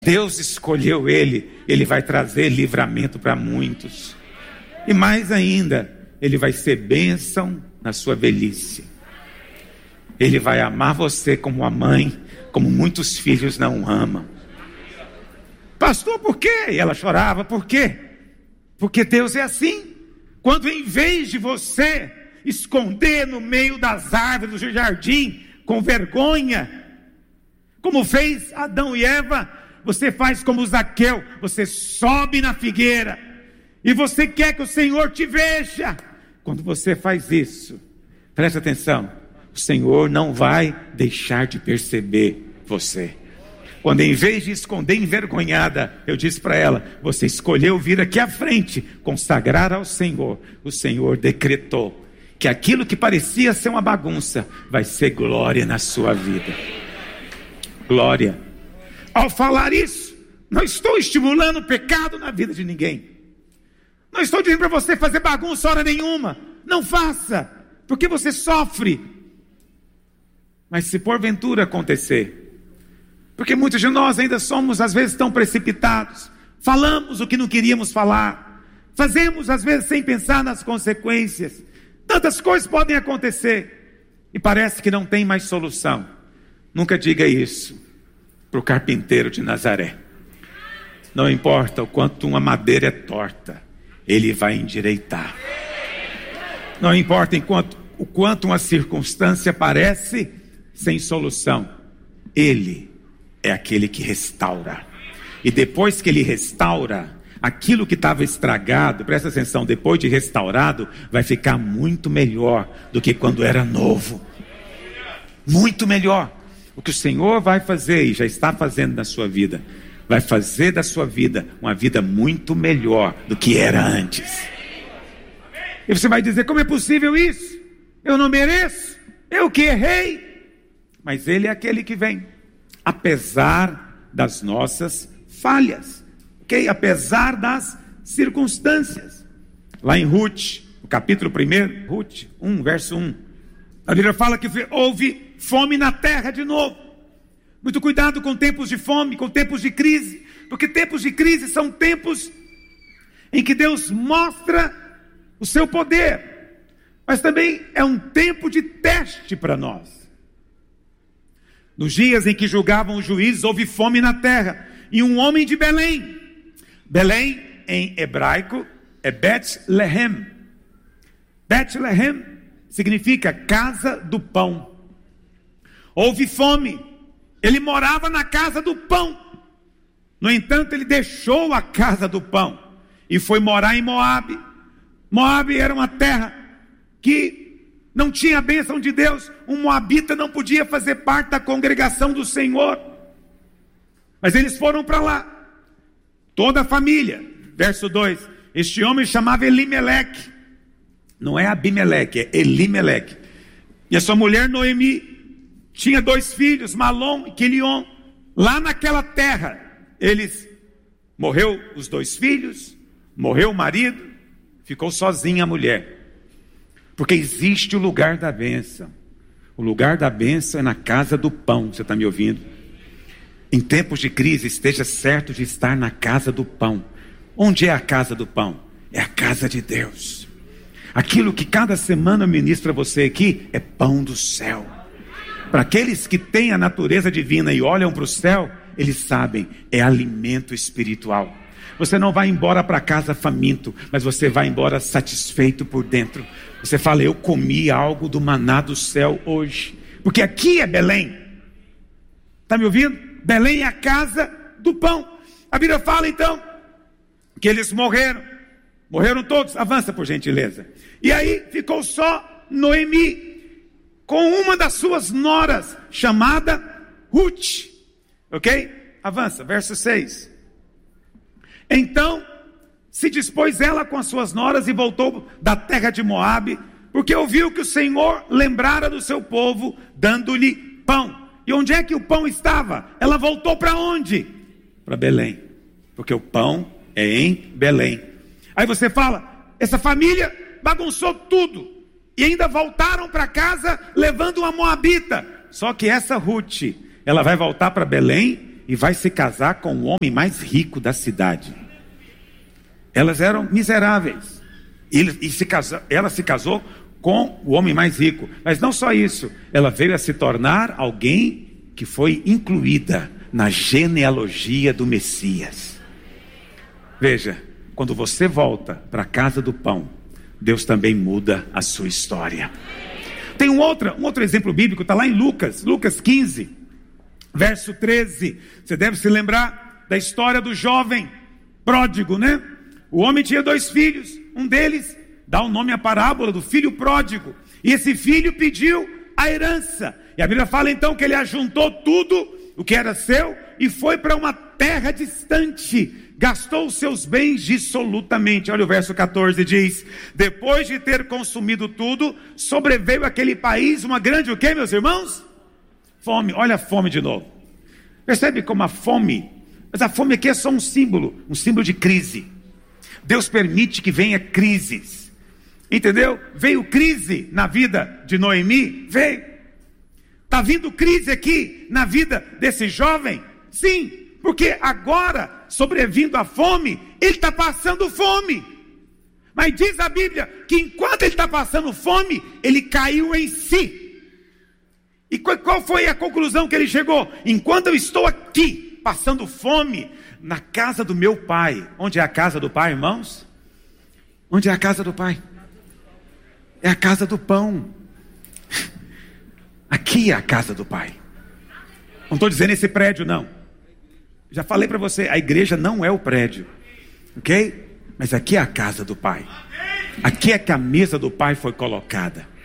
Deus escolheu ele, ele vai trazer livramento para muitos. E mais ainda, ele vai ser bênção na sua velhice. Ele vai amar você como a mãe, como muitos filhos não amam. Pastor, por quê? E ela chorava, por quê? Porque Deus é assim. Quando em vez de você esconder no meio das árvores do jardim, com vergonha, como fez Adão e Eva, você faz como Zaqueu, você sobe na figueira, e você quer que o Senhor te veja. Quando você faz isso, preste atenção, o Senhor não vai deixar de perceber você. Quando em vez de esconder envergonhada, eu disse para ela, você escolheu vir aqui à frente, consagrar ao Senhor, o Senhor decretou que aquilo que parecia ser uma bagunça, vai ser glória na sua vida. Glória. Ao falar isso, não estou estimulando o pecado na vida de ninguém. Não estou dizendo para você fazer bagunça hora nenhuma. Não faça, porque você sofre. Mas se porventura acontecer, porque muitos de nós ainda somos às vezes tão precipitados, falamos o que não queríamos falar, fazemos às vezes sem pensar nas consequências, tantas coisas podem acontecer, e parece que não tem mais solução. Nunca diga isso para o carpinteiro de Nazaré. Não importa o quanto uma madeira é torta, ele vai endireitar. Não importa o quanto uma circunstância parece sem solução, ele é aquele que restaura. E depois que ele restaura, aquilo que estava estragado, presta atenção, depois de restaurado, vai ficar muito melhor do que quando era novo. Muito melhor. O que o Senhor vai fazer e já está fazendo na sua vida, vai fazer da sua vida uma vida muito melhor do que era antes. E você vai dizer, como é possível isso? Eu não mereço, eu que errei. Mas Ele é aquele que vem, apesar das nossas falhas, ok? Apesar das circunstâncias. Lá em Ruth, no capítulo 1, Ruth 1, verso 1, a Bíblia fala que houve fome na terra de novo. Muito cuidado com tempos de fome, com tempos de crise, porque tempos de crise são tempos em que Deus mostra o seu poder, mas também é um tempo de teste para nós. Nos dias em que julgavam os juízes, houve fome na terra, e um homem de Belém, Belém em hebraico é Bet-Lehem. Bet-Lehem significa casa do pão. Houve fome, ele morava na casa do pão. No entanto, ele deixou a casa do pão e foi morar em Moabe. Moabe era uma terra que não tinha a bênção de Deus. Um moabita não podia fazer parte da congregação do Senhor. Mas eles foram para lá, toda a família. Verso 2, este homem chamava Elimeleque. Não é Abimeleque, é Elimeleque. E a sua mulher Noemi tinha 2 filhos, Malom e Quilion. Lá naquela terra, morreu os 2 filhos, morreu o marido, ficou sozinha a mulher. Porque existe o lugar da bênção. O lugar da bênção é na casa do pão. Você está me ouvindo? Em tempos de crise, esteja certo de estar na casa do pão. Onde é a casa do pão? É a casa de Deus. Aquilo que cada semana eu ministro a você aqui é pão do céu. Para aqueles que têm a natureza divina e olham para o céu, eles sabem, é alimento espiritual. Você não vai embora para casa faminto, mas você vai embora satisfeito por dentro. Você fala, eu comi algo do maná do céu hoje. Porque aqui é Belém. Está me ouvindo? Belém é a casa do pão. A Bíblia fala então que eles morreram. Morreram todos. Avança por gentileza. E aí ficou só Noemi com uma das suas noras, chamada Ruth. Ok? Avança, verso 6. Então se dispôs ela com as suas noras e voltou da terra de Moabe, porque ouviu que o Senhor lembrara do seu povo, dando-lhe pão. E onde é que o pão estava? Ela voltou para onde? Para Belém, porque o pão é em Belém. Aí você fala, essa família bagunçou tudo, e ainda voltaram para casa levando uma moabita. Só que essa Ruth, ela vai voltar para Belém, e vai se casar com o homem mais rico da cidade. Elas eram miseráveis. Ela se casou com o homem mais rico. Mas não só isso, ela veio a se tornar alguém que foi incluída na genealogia do Messias. Veja, quando você volta para a casa do pão, Deus também muda a sua história. Tem um outro exemplo bíblico, está lá em Lucas 15, verso 13. Você deve se lembrar da história do jovem pródigo, né? O homem tinha 2 filhos, um deles dá o nome à parábola do filho pródigo, e esse filho pediu a herança, e a Bíblia fala então que ele ajuntou tudo o que era seu e foi para uma terra distante, gastou os seus bens dissolutamente. Olha o verso 14, diz: depois de ter consumido tudo, sobreveio àquele país uma grande, o que, meus irmãos? Fome. Olha a fome de novo. Percebe como a fome, mas a fome aqui é só um símbolo de crise. Deus permite que venha crises, entendeu? Veio crise na vida de Noemi? Veio. Está vindo crise aqui na vida desse jovem? Sim, porque agora, sobrevindo a fome, ele está passando fome. Mas diz a Bíblia que enquanto ele está passando fome, ele caiu em si. E qual foi a conclusão que ele chegou? Enquanto eu estou aqui, passando fome, na casa do meu pai. Onde é a casa do pai, irmãos? Onde é a casa do pai? É a casa do pão. Aqui é a casa do pai. Não estou dizendo esse prédio, não. Já falei para você, a igreja não é o prédio, ok? Mas aqui é a casa do pai. Aqui é que a mesa do pai foi colocada.